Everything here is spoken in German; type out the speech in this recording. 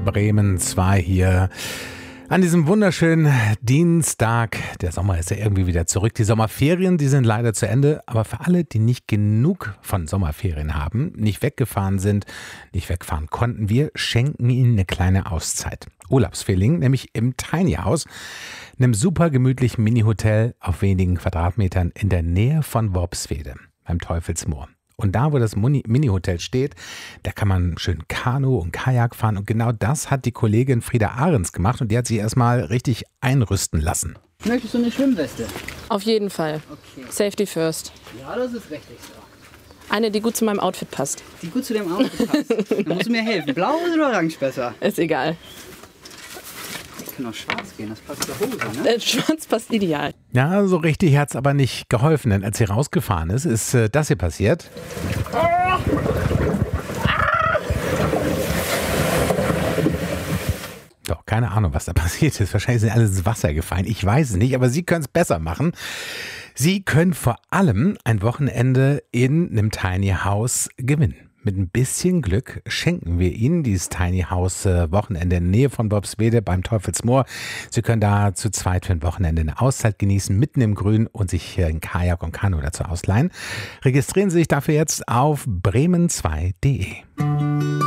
Bremen 2 hier an diesem wunderschönen Dienstag. Der Sommer ist ja irgendwie wieder zurück. Die Sommerferien, die sind leider zu Ende. Aber für alle, die nicht genug von Sommerferien haben, nicht weggefahren sind, nicht wegfahren konnten, wir schenken ihnen eine kleine Auszeit. Urlaubsfeeling, nämlich im Tiny House, einem super gemütlichen Mini-Hotel auf wenigen Quadratmetern in der Nähe von Worpswede beim Teufelsmoor. Und da, wo das Mini-Hotel steht, da kann man schön Kanu und Kajak fahren. Und genau das hat die Kollegin Frieda Ahrens gemacht. Und die hat sich erstmal richtig einrüsten lassen. Möchtest du eine Schwimmweste? Auf jeden Fall. Okay. Safety first. Ja, das ist richtig so. Eine, die gut zu meinem Outfit passt. Die gut zu dem Outfit passt. Dann musst du mir helfen. Blau oder orange besser? Ist egal. Ich kann auch schwarz gehen, das passt zur Hose, ne? Schwarz passt ideal. Ja, so richtig hat es aber nicht geholfen. Denn als sie rausgefahren ist, ist das hier passiert. Doch, keine Ahnung, was da passiert ist. Wahrscheinlich sind alle ins Wasser gefallen. Ich weiß es nicht, aber Sie können es besser machen. Sie können vor allem ein Wochenende in einem Tiny House gewinnen. Mit ein bisschen Glück schenken wir Ihnen dieses Tiny House Wochenende in der Nähe von Worpswede beim Teufelsmoor. Sie können da zu zweit für ein Wochenende eine Auszeit genießen, mitten im Grün und sich ein Kajak und Kanu dazu ausleihen. Registrieren Sie sich dafür jetzt auf bremen2.de.